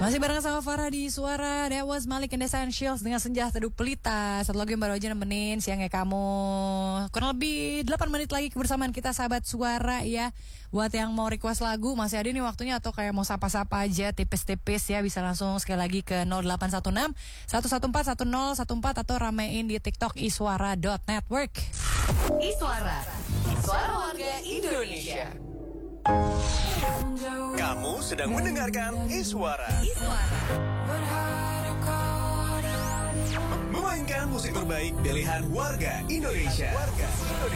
Masih bareng sama Farah di Suara. That was Malik and the Essentials dengan Senja Teduh Pelita. Satu lagu yang baru aja nemenin siangnya kamu. Kurang lebih 8 menit lagi kebersamaan kita sahabat Suara ya. Buat yang mau request lagu masih ada nih waktunya, atau kayak mau sapa-sapa aja tipis-tipis ya, bisa langsung sekali lagi ke 0816 114 1014 atau ramein di TikTok iswara.network. Iswara, Suara Warga Indonesia. Kamu sedang mendengarkan Iswara. Memainkan musik terbaik pilihan warga Indonesia.